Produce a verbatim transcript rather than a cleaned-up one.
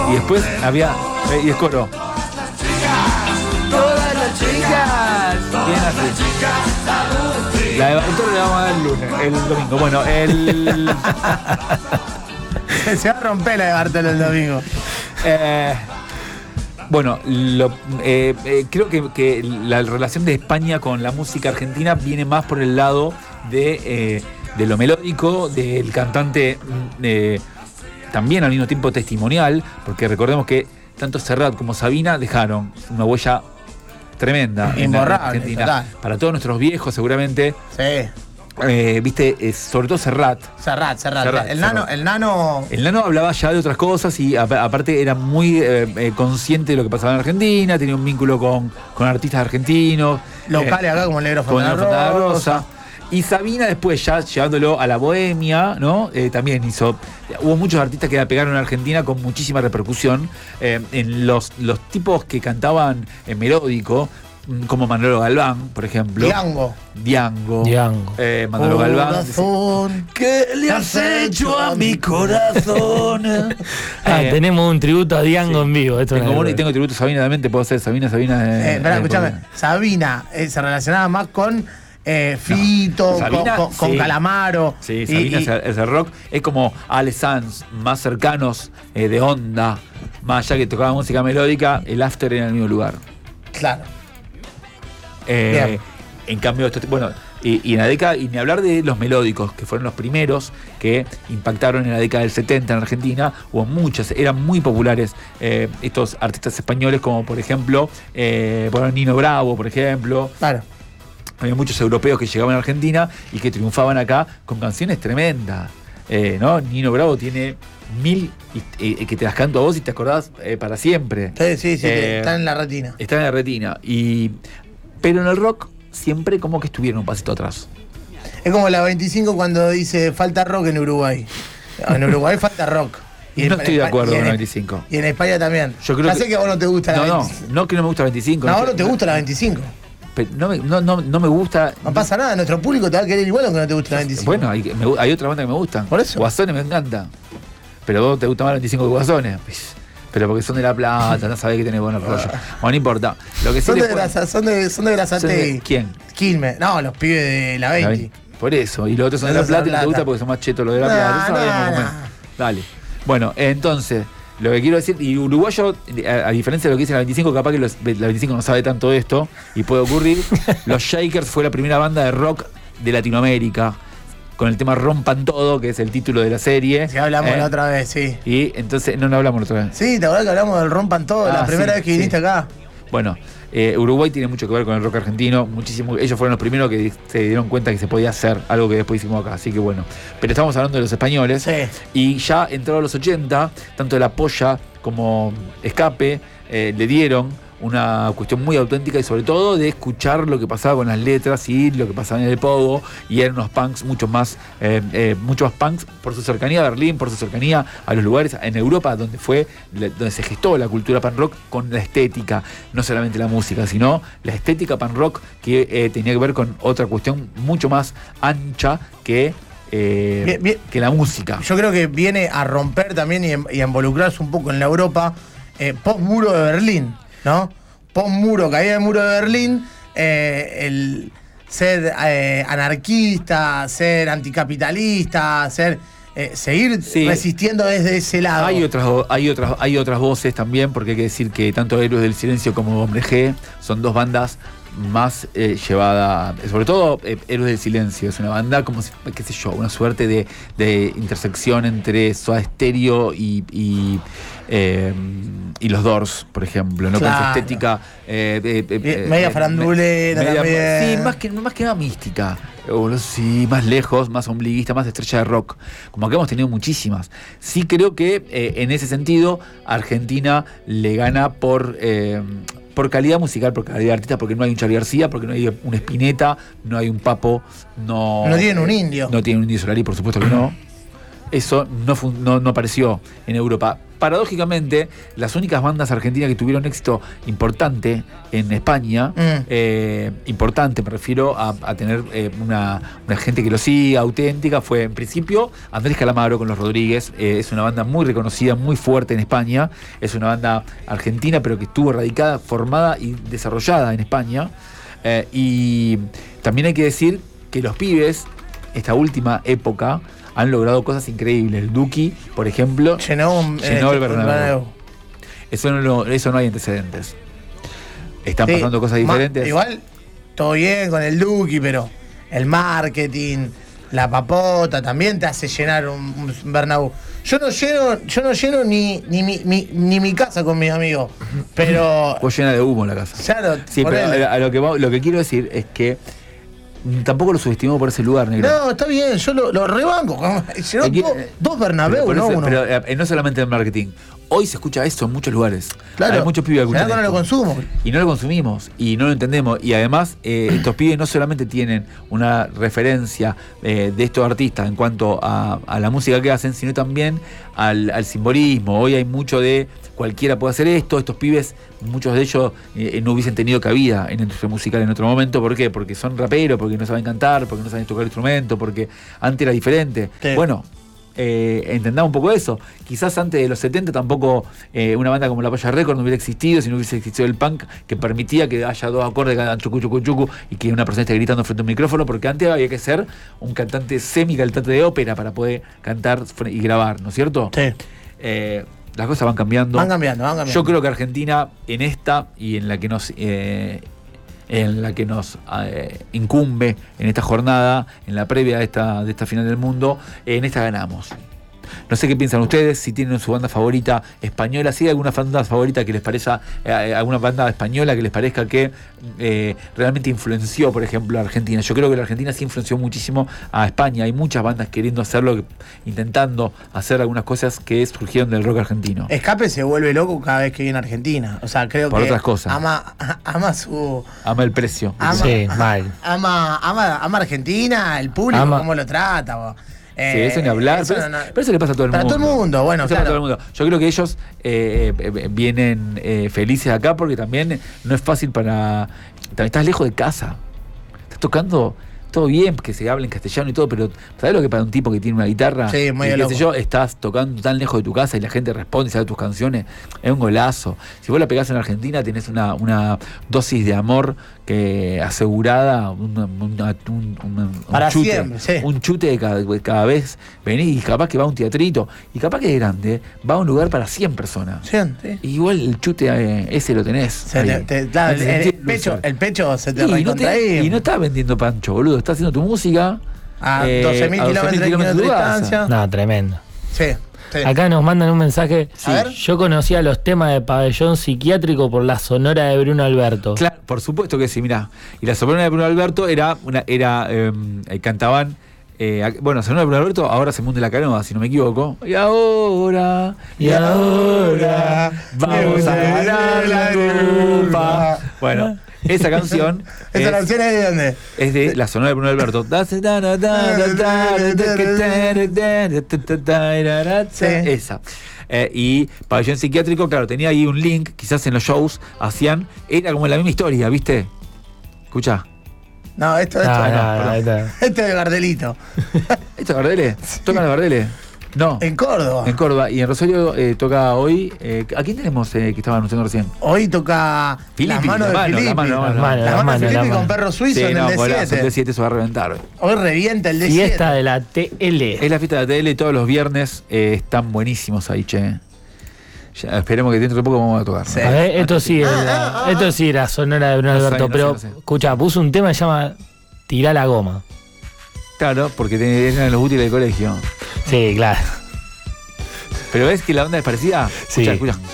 Y después había, eh, y es coro. Todas las chicas. Bien así. La de Bartolo le vamos a dar el lunes, el domingo. Bueno, el... Se va a romper la de Bartolo el domingo. Eh, bueno, lo, eh, eh, creo que, que la relación de España con la música argentina viene más por el lado de, eh, de lo melódico, del cantante eh, también al mismo tiempo testimonial, porque recordemos que tanto Serrat como Sabina dejaron una huella tremenda en la Argentina. Total. Para todos nuestros viejos seguramente. Sí. Eh, viste, eh, sobre todo Serrat. Serrat, Serrat. Serrat el, Serrat. Nano, el Nano. El Nano hablaba ya de otras cosas y a, aparte era muy eh, eh, consciente de lo que pasaba en Argentina, tenía un vínculo con, con artistas argentinos. Locales eh, acá como el Negro Fontana Rosa. Rosa. Y Sabina después ya llevándolo a la bohemia, ¿no? Eh, también hizo. Hubo muchos artistas que la pegaron en Argentina con muchísima repercusión. Eh, en los, los tipos que cantaban en melódico, como Manolo Galván, por ejemplo. Diango. Diango. Diango. Eh, Manolo oh, Galván. Corazón, ¿qué le has hecho a mi corazón? ah, eh, tenemos un tributo a Diango sí. en vivo. Esto tengo uno y tengo tributo a Sabina también. Te puedo hacer Sabina, Sabina. Eh, espera, eh, escúchame. Sabina eh, se relacionaba más con eh, Fito, no, Sabina, con, con, sí. con Calamaro. Sí, Sabina y, es, el, es el rock. Es como Ale Sanz, más cercanos eh, de onda. Más allá que tocaba música melódica, el after era en el mismo lugar. Claro. Eh, en cambio, esto, bueno, y, y en la década, y ni hablar de los melódicos, que fueron los primeros que impactaron en la década del setenta en Argentina, hubo muchas, eran muy populares eh, estos artistas españoles, como por ejemplo, eh, bueno, Nino Bravo, por ejemplo. Claro. Había muchos europeos que llegaban a Argentina y que triunfaban acá con canciones tremendas. Eh, ¿no? Nino Bravo tiene mil y, y, que te las canto a vos y te acordás eh, para siempre. Sí, sí, sí, eh, está en la retina. Está en la retina. Y pero en el rock siempre como que estuvieron un pasito atrás. Es como la veinticinco cuando dice falta rock en Uruguay. En Uruguay falta rock. Y no en, estoy de acuerdo con la veinticinco. Y en España también. Yo creo ya que, sé que a vos no te gusta no, la no, veinticinco. No, no que no me gusta la veinticinco. No, a no, vos no te gusta la veinticinco. No me, no, no, no me gusta. No pasa nada, nuestro público te va a querer igual aunque no te guste la veinticinco. Bueno, hay, me, hay otra banda que me gustan. Por eso. Guasones me encanta. Pero vos te gusta más la veinticinco que Guasones. Pero porque son de La Plata, no sabés que tenés buenos rollos. Bueno, no importa. Lo que sí son, de puede... grasa, son de son de Grasate. ¿Quién? Quilmes. No, los pibes de la veinte. La veinte. Por eso. Y los otros son de La Plata y no te gusta porque son más chetos los de La Plata. Nah, nah, nah. Dale. Bueno, entonces, lo que quiero decir, y uruguayo, a, a diferencia de lo que dice la veinticinco, capaz que los, la veinticinco no sabe tanto de esto, y puede ocurrir, los Shakers fue la primera banda de rock de Latinoamérica, con el tema Rompan Todo, que es el título de la serie. Sí, hablamos ¿eh? la otra vez, sí. Y entonces, no, no hablamos la otra vez. Sí, ¿te acuerdas que hablamos del Rompan Todo, ah, la primera sí, vez que viniste sí. acá? Bueno, eh, Uruguay tiene mucho que ver con el rock argentino, muchísimo. Ellos fueron los primeros que se dieron cuenta que se podía hacer algo que después hicimos acá, así que bueno. Pero estamos hablando de los españoles. Sí. Y ya entrados los ochenta, tanto La Polla como Escape eh, le dieron una cuestión muy auténtica y sobre todo de escuchar lo que pasaba con las letras y lo que pasaba en el pogo, y eran unos punks mucho más eh, eh, mucho más punks por su cercanía a Berlín, por su cercanía a los lugares en Europa donde fue donde se gestó la cultura punk rock, con la estética, no solamente la música, sino la estética punk rock que eh, tenía que ver con otra cuestión mucho más ancha que eh, bien, bien. que la música. Yo creo que viene a romper también y, y a involucrarse un poco en la Europa eh, post muro de Berlín, ¿no? Post muro, caída del muro de Berlín, eh, el ser eh, anarquista, ser anticapitalista, ser eh, seguir sí. resistiendo desde ese lado. Hay otras, hay otras, hay otras voces también, porque hay que decir que tanto Héroes del Silencio como Hombre G son dos bandas más eh, llevada, sobre todo eh, Héroes del Silencio, es una banda como si, qué sé yo, una suerte de, de intersección entre Soda Stereo y, y, eh, y los Doors, por ejemplo, ¿no? Claro. Con su estética eh, eh, eh, media farandulera media, también. Sí, más que, más que nada mística. O sí, más lejos, más ombliguista, más estrella de rock. Como que hemos tenido muchísimas. Sí creo que eh, en ese sentido Argentina le gana por eh, por calidad musical, por calidad de artista, porque no hay un Charly García, porque no hay un Spinetta, no hay un Papo, no... No tienen un indio. No tienen un Indio Solari, por supuesto que no. eso no, fun- no, no apareció en Europa. Paradójicamente, las únicas bandas argentinas que tuvieron éxito importante en España, Mm. eh, importante, me refiero a, a tener eh, una, una gente que lo siga, auténtica, fue en principio Andrés Calamaro con Los Rodríguez. Eh, es una banda muy reconocida, muy fuerte en España. Es una banda argentina, pero que estuvo radicada, formada y desarrollada en España. Eh, y también hay que decir que los pibes, esta última época, han logrado cosas increíbles. El Duki, por ejemplo, Llenó, un, llenó eh, el Bernabéu. Eso no, lo- eso no hay antecedentes. Están Sí, pasando cosas ma- diferentes. Igual, todo bien con el Duki, pero el marketing, la papota, también te hace llenar un, un Bernabéu. Yo no lleno, yo no lleno ni, ni, mi, mi- ni mi casa con mis amigos. Pero. Vos llena de humo la casa. Claro, Sí, por pero él. a, a lo que va- lo que quiero decir es que mm, tampoco lo subestimó por ese lugar, negro. No, está bien, yo lo, lo rebanco. como- Llenó Aquí- dos, dos Pero, Bernabéu, por no eso- uno. pero, eh, no solamente en marketing. Hoy se escucha esto en muchos lugares. Claro, Hay muchos pibes que será escuchan que no lo esto. consumo. Y no lo consumimos y no lo entendemos. Y además, eh, estos pibes no solamente tienen una referencia eh, de estos artistas en cuanto a, a la música que hacen, sino también al, al simbolismo. Hoy hay mucho de cualquiera puede hacer esto. Estos pibes, muchos de ellos eh, no hubiesen tenido cabida en la industria musical en otro momento. ¿Por qué? Porque son raperos, porque no saben cantar, porque no saben tocar instrumento, porque antes era diferente. Sí. Bueno. Eh, entendamos un poco eso. Quizás antes de los setenta tampoco eh, una banda como La Polla Record no hubiera existido si no hubiese existido el punk que permitía que haya dos acordes que hagan chucu chucu chucu y que una persona esté gritando frente a un micrófono, porque antes había que ser un cantante semi-cantante de ópera para poder cantar fre- y grabar, ¿no es cierto? Sí. Eh, las cosas van cambiando. Van cambiando, van cambiando. Yo creo que Argentina en esta y en la que nos eh, en la que nos eh, incumbe en esta jornada, en la previa de esta, de esta final del mundo, en esta ganamos. No sé qué piensan ustedes, si tienen su banda favorita española, si hay alguna banda favorita que les parezca, eh, alguna banda española que les parezca que eh, realmente influenció, por ejemplo, a Argentina. Yo creo que la Argentina sí influenció muchísimo a España. Hay muchas bandas queriendo hacerlo, intentando hacer algunas cosas que surgieron del rock argentino. Escape se vuelve loco cada vez que viene a Argentina. O sea, creo Por que otras cosas. ama, ama su. Ama el precio. Ama, Sí, mal. Ama, ama, ama Argentina, el público, Ama- cómo lo trata. bo. Sí, Eh, eso ni hablar. eso pero, no- no- pero eso le pasa a todo el Para mundo. todo el mundo, bueno, Eso le pasa a claro. todo el mundo. Yo creo que ellos eh, eh, vienen eh, felices acá porque también no es fácil para. También estás lejos de casa. Estás tocando todo bien, que se habla en castellano y todo, pero ¿sabes lo que para un tipo que tiene una guitarra? Sí, muy y qué loco. sé yo, estás tocando tan lejos de tu casa y la gente responde y sabe tus canciones? Es un golazo. Si vos la pegás en Argentina, tenés una, una dosis de amor que asegurada, una- una- un, un- un Para chute, siempre, sí. un chute de cada, de cada vez venís y capaz que va a un teatrito y capaz que es grande, va a un lugar para cien personas. Sí, sí. Y igual el chute eh, ese lo tenés. Se ahí. te- te- claro, No el, te el sentís pecho, loser. el pecho se te y, no te- recontrae. y no estás vendiendo pancho, boludo. Estás haciendo tu música A eh, doce mil a kilómetros de kilómetros de tu casa. distancia. No, tremendo. Sí, sí. Acá nos mandan un mensaje. A ver. Yo conocía los temas de Pabellón Psiquiátrico por la sonora de Bruno Alberto. Claro, por supuesto que sí, mirá. Y la soprano de Bruno Alberto era una, era, eh, eh, cantaban, eh, ac- bueno, la soprano de Bruno Alberto, ahora se munde la canoa, si no me equivoco. Y ahora, y ahora, vamos a ganar la copa. Bueno, esa canción ¿Esa es, canción es de dónde? es de la sonora de Bruno Alberto. Sí. Esa. Eh, y Pabellón Psiquiátrico, claro, tenía ahí un link, quizás en los shows hacían, era como la misma historia, ¿viste? Escucha. No, esto, esto No, no. no, no, perdón. esto- Este es de Gardelito. ¿Esto es Gardele? ¿Tocan los Gardele? No. En Córdoba. En Córdoba. Y en Rosario eh, toca hoy. Eh, ¿A quién tenemos eh, que estaba anunciando recién? Hoy toca Filippi, las manos la de mano, la Filippi. mano, la mano. La mano, Las la manos mano, de la Filippi mano. con perro suizo Sí, en no, el golazo, el D D siete. siete se va a reventar hoy. Hoy revienta el D siete. Fiesta de la T L. Es la fiesta de la tele, todos los viernes eh, están buenísimos ahí, che. Ya, esperemos que dentro de poco vamos a tocar. ¿no? Sí. A ver, esto sí, es la, esto sí era sonora de Bruno No sé, Alberto, no sé, pero no sé. escucha, puso un tema que se llama Tirá la goma. Claro, porque te- eran los útiles del colegio. Sí, claro. Pero ves que la onda es parecida. Sí. Escucha, escucha.